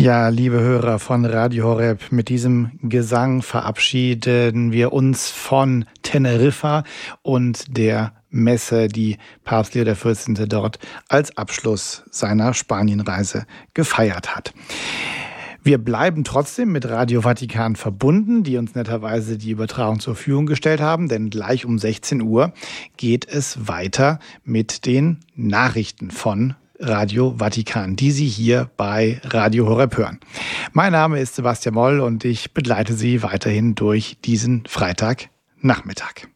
Ja, liebe Hörer von Radio Horeb, mit diesem Gesang verabschieden wir uns von Teneriffa und der Messe, die Papst Leo XIV. Dort als Abschluss seiner Spanienreise gefeiert hat. Wir bleiben trotzdem mit Radio Vatikan verbunden, die uns netterweise die Übertragung zur Verfügung gestellt haben, denn gleich um 16 Uhr geht es weiter mit den Nachrichten von Radio Vatikan, die Sie hier bei Radio Horeb hören. Mein Name ist Sebastian Moll und ich begleite Sie weiterhin durch diesen Freitagnachmittag.